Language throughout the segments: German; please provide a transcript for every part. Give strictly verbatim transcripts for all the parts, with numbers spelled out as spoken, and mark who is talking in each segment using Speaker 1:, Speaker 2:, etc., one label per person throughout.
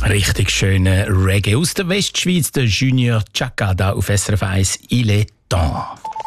Speaker 1: Richtig schöner Reggae aus der Westschweiz, der Junior Chaka da auf S R F eins «Il est temps».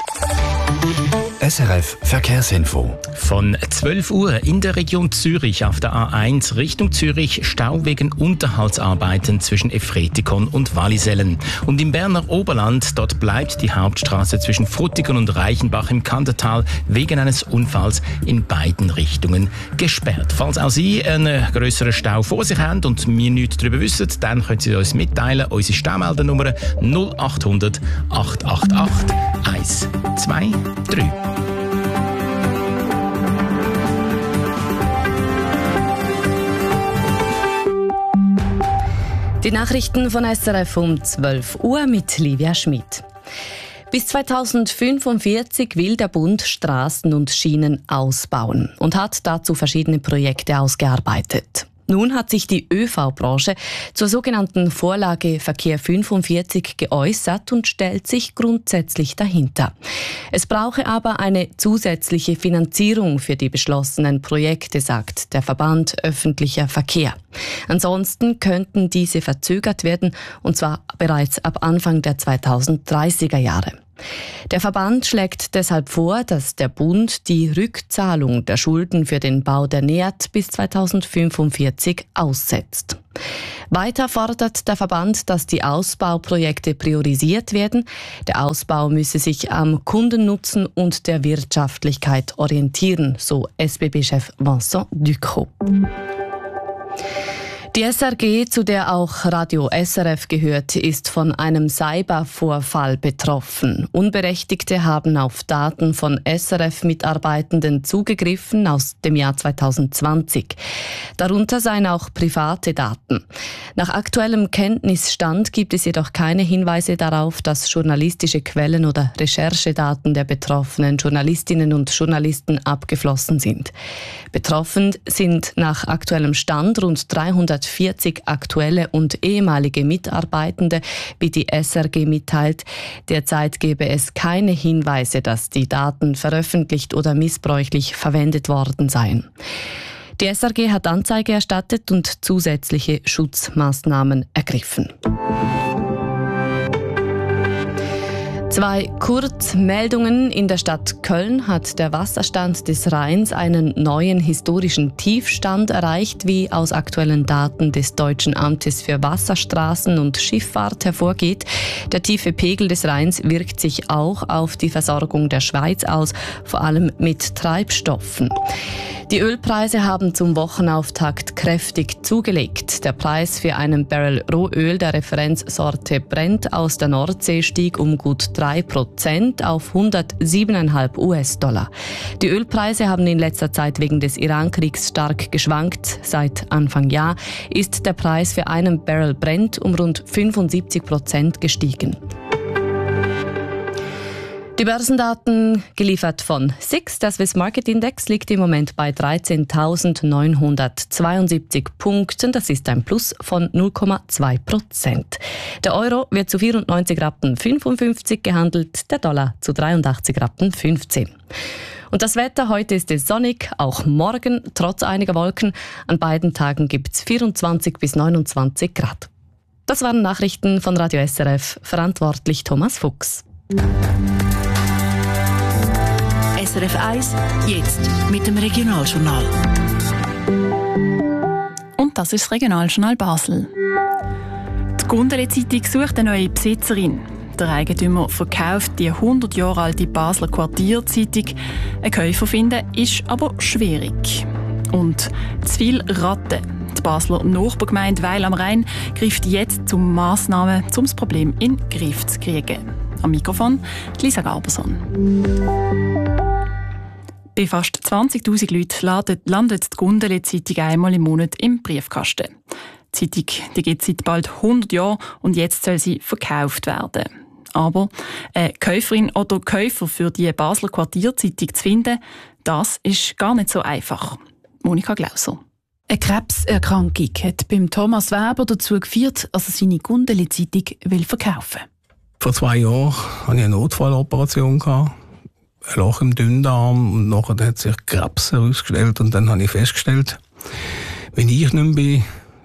Speaker 2: S R F Verkehrsinfo.
Speaker 1: Von zwölf Uhr in der Region Zürich auf der A eins Richtung Zürich Stau wegen Unterhaltsarbeiten zwischen Efretikon und Wallisellen. Und im Berner Oberland, dort bleibt die Hauptstraße zwischen Frutigen und Reichenbach im Kandertal wegen eines Unfalls in beiden Richtungen gesperrt. Falls auch Sie einen grösseren Stau vor sich haben und wir nichts darüber wissen, dann können Sie uns mitteilen. Unsere Staumeldernummer null acht hundert, acht acht acht, eins zwei drei.
Speaker 3: Die Nachrichten von S R F um zwölf Uhr mit Livia Schmid. Bis zweitausendfünfundvierzig will der Bund Straßen und Schienen ausbauen und hat dazu verschiedene Projekte ausgearbeitet. Nun hat sich die ÖV-Branche zur sogenannten Vorlage Verkehr fünfundvierzig geäußert und stellt sich grundsätzlich dahinter. Es brauche aber eine zusätzliche Finanzierung für die beschlossenen Projekte, sagt der Verband Öffentlicher Verkehr. Ansonsten könnten diese verzögert werden, und zwar bereits ab Anfang der zweitausenddreißiger Jahre. Der Verband schlägt deshalb vor, dass der Bund die Rückzahlung der Schulden für den Bau der N E A T bis zweitausendfünfundvierzig aussetzt. Weiter fordert der Verband, dass die Ausbauprojekte priorisiert werden. Der Ausbau müsse sich am Kundennutzen und der Wirtschaftlichkeit orientieren, so S B B-Chef Vincent Ducrot. Die S R G, zu der auch Radio S R F gehört, ist von einem Cybervorfall betroffen. Unberechtigte haben auf Daten von S R F-Mitarbeitenden zugegriffen aus dem Jahr zweitausendzwanzig. Darunter seien auch private Daten. Nach aktuellem Kenntnisstand gibt es jedoch keine Hinweise darauf, dass journalistische Quellen oder Recherchedaten der betroffenen Journalistinnen und Journalisten abgeflossen sind. Betroffen sind nach aktuellem Stand rund dreihundertvierzig aktuelle und ehemalige Mitarbeitende, wie die S R G mitteilt. Derzeit gebe es keine Hinweise, dass die Daten veröffentlicht oder missbräuchlich verwendet worden seien. Die S R G hat Anzeige erstattet und zusätzliche Schutzmaßnahmen ergriffen. Zwei Kurzmeldungen. In der Stadt Köln hat der Wasserstand des Rheins einen neuen historischen Tiefstand erreicht, wie aus aktuellen Daten des Deutschen Amtes für Wasserstraßen und Schifffahrt hervorgeht. Der tiefe Pegel des Rheins wirkt sich auch auf die Versorgung der Schweiz aus, vor allem mit Treibstoffen. Die Ölpreise haben zum Wochenauftakt kräftig zugelegt. Der Preis für einen Barrel Rohöl der Referenzsorte Brent aus der Nordsee stieg um gut drei Prozent auf hundertsieben Komma fünf US-Dollar. Die Ölpreise haben in letzter Zeit wegen des Irankriegs stark geschwankt. Seit Anfang Jahr ist der Preis für einen Barrel Brent um rund fünfundsiebzig Prozent gestiegen. Die Börsendaten geliefert von S I X. Der Swiss Market Index liegt im Moment bei dreizehntausendneunhundertzweiundsiebzig Punkten. Das ist ein Plus von null Komma zwei Prozent. Der Euro wird zu vierundneunzig Rappen fünfundfünfzig gehandelt, der Dollar zu dreiundachtzig Rappen fünfzehn. Und das Wetter, heute ist es sonnig, auch morgen, trotz einiger Wolken. An beiden Tagen gibt es vierundzwanzig bis neunundzwanzig Grad. Das waren Nachrichten von Radio S R F, verantwortlich Thomas Fuchs.
Speaker 4: S R F eins, jetzt mit dem Regionaljournal.
Speaker 5: Und das ist das Regionaljournal Basel. Die Gundeli-Zeitung sucht eine neue Besitzerin. Der Eigentümer verkauft die hundert Jahre alte Basler Quartierzeitung. Einen Käufer finden ist aber schwierig. Und zu viele Ratten. Die Basler Nachbargemeinde Weil am Rhein greift jetzt zu Massnahmen, um das Problem in den Griff zu kriegen. Am Mikrofon Lisa Garberson. Bei fast zwanzigtausend Leuten landet die Gundeli-Zeitung einmal im Monat im Briefkasten. Die Zeitung die gibt es seit bald hundert Jahren und jetzt soll sie verkauft werden. Aber eine Käuferin oder Käufer für die Basler Quartierzeitung zu finden, das ist gar nicht so einfach. Monika Glauser.
Speaker 6: Eine Krebserkrankung hat beim Thomas Weber dazu geführt, dass er seine Gundeli-Zeitung verkaufen will.
Speaker 7: Vor zwei Jahren hatte ich eine Notfalloperation, ein Loch im Dünndarm, und nachher hat sich Krebs herausgestellt. Und dann habe ich festgestellt, wenn ich nicht mehr bin,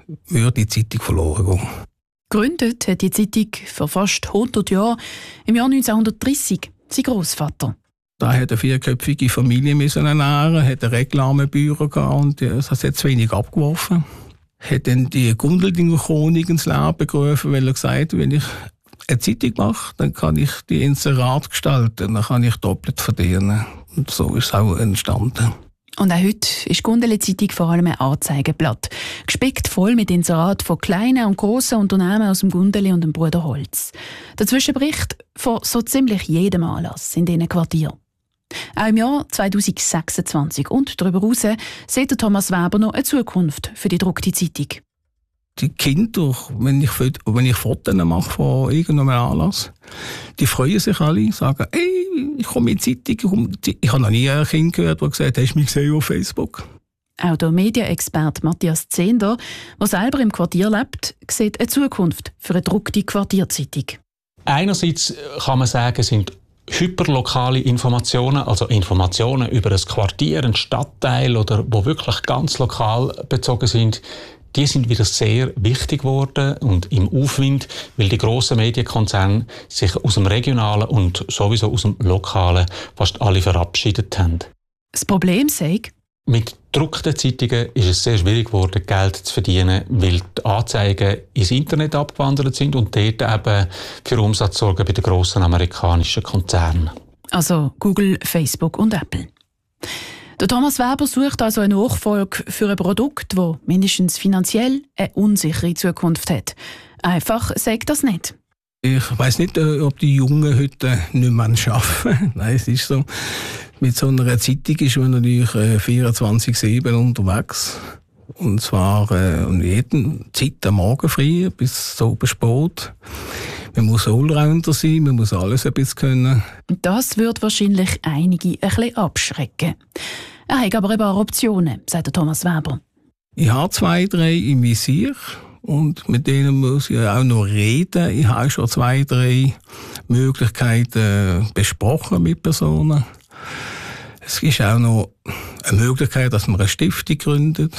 Speaker 7: würde die Zeitung verloren gehen.
Speaker 6: Gegründet hat die Zeitung vor fast hundert Jahren, im Jahr neunzehnhundertdreissig, sein Großvater.
Speaker 7: Da hat eine vierköpfige Familie müssen ernähren, hat ein Reklambüro gehabt und das hat zu wenig abgeworfen. Hat dann die Gundeldinger Chronik ins Leben gerufen, weil er gesagt hat, wenn ich eine Zeitung mache, dann kann ich die Inserat gestalten, dann kann ich doppelt verdienen. Und so ist es auch entstanden.
Speaker 6: Und auch heute ist die Gundeli-Zeitung vor allem ein Anzeigenblatt. Gespickt voll mit Inseraten von kleinen und grossen Unternehmen aus dem Gundeli und dem Bruder Holz. Dazwischen Bericht von so ziemlich jedem Anlass in diesen Quartieren. Auch im Jahr zweitausendsechsundzwanzig und darüber hinaus sieht Thomas Weber noch eine Zukunft für die gedruckte Zeitung.
Speaker 7: Die Kinder, wenn ich, wenn ich Fotos mache von irgendeinem Anlass, die freuen sich alle, sagen, hey, ich komme in die Zeitung. Ich, komme, ich habe noch nie ein Kind gehört, das gesagt hat, hast du mich gesehen auf Facebook?
Speaker 6: Auch der Medienexperte Matthias Zehnder, der selber im Quartier lebt, sieht eine Zukunft für eine gedruckte Quartierzeitung.
Speaker 8: Einerseits kann man sagen, sind hyperlokale Informationen, also Informationen über ein Quartier, einen Stadtteil oder wo wirklich ganz lokal bezogen sind, die sind wieder sehr wichtig geworden und im Aufwind, weil die grossen Medienkonzerne sich aus dem Regionalen und sowieso aus dem Lokalen fast alle verabschiedet haben.
Speaker 6: Das Problem sei,
Speaker 8: mit gedruckten Zeitungen ist es sehr schwierig geworden, Geld zu verdienen, weil die Anzeigen ins Internet abgewandert sind und dort eben für Umsatz sorgen bei den grossen amerikanischen Konzernen.
Speaker 6: Also Google, Facebook und Apple. Der Thomas Weber sucht also eine Nachfolge für ein Produkt, das mindestens finanziell eine unsichere Zukunft hat. Einfach sagt das nicht.
Speaker 7: Ich weiss nicht, ob die Jungen heute nicht mehr arbeiten. Nein, es ist so. Mit so einer Zeitung ist man natürlich vierundzwanzig sieben unterwegs. Und zwar äh, um jede Zeit am Morgen früh bis so spät. Man muss Allrounder sein, man muss alles ein bisschen können.
Speaker 6: Das wird wahrscheinlich einige ein bisschen abschrecken. Er hat aber ein paar Optionen, sagt der Thomas Weber.
Speaker 7: Ich habe zwei, drei im Visier und mit denen muss ich auch noch reden. Ich habe schon zwei, drei Möglichkeiten besprochen mit Personen. Es ist auch noch eine Möglichkeit, dass man eine Stiftung gründet.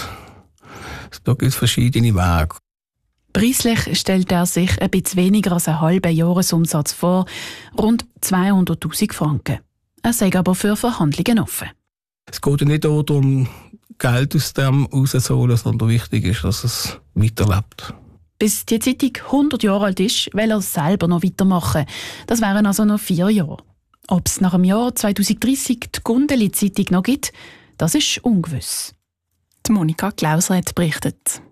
Speaker 7: Da gibt es verschiedene Wege.
Speaker 6: Preislich stellt er sich ein bisschen weniger als einen halben Jahresumsatz vor, rund zweihunderttausend Franken. Er sei aber für Verhandlungen offen.
Speaker 7: Es geht ja nicht darum, Geld aus dem rauszuholen, sondern wichtig ist, dass es weiterlebt.
Speaker 6: Bis die Zeitung hundert Jahre alt ist, will er selber noch weitermachen. Das wären also noch vier Jahre. Ob es nach dem Jahr zweitausenddreissig die Gundeli-Zeitung noch gibt, das ist ungewiss.
Speaker 5: Die Monika Klausreth berichtet.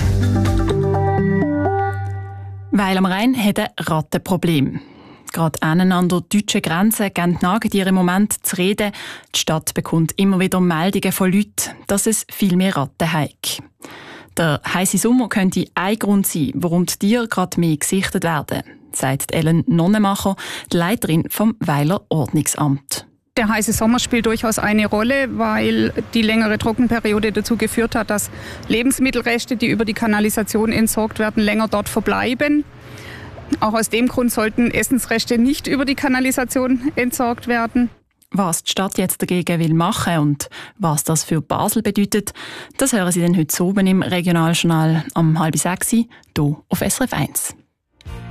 Speaker 5: Weil am Rhein hat ein Rattenproblem. Gerade an der deutschen Grenze geben die Nagetiere im Moment zu reden. Die Stadt bekommt immer wieder Meldungen von Leuten, dass es viel mehr Ratten hat. Der heisse Sommer könnte ein Grund sein, warum die Tiere gerade mehr gesichtet werden, sagt Ellen Nonnemacher, die Leiterin vom Weiler Ordnungsamt.
Speaker 9: Der heiße Sommer spielt durchaus eine Rolle, weil die längere Trockenperiode dazu geführt hat, dass Lebensmittelreste, die über die Kanalisation entsorgt werden, länger dort verbleiben. Auch aus dem Grund sollten Essensreste nicht über die Kanalisation entsorgt werden.
Speaker 5: Was die Stadt jetzt dagegen will machen und was das für Basel bedeutet, das hören Sie dann heute oben im Regionaljournal am halb sechs hier auf S R F eins.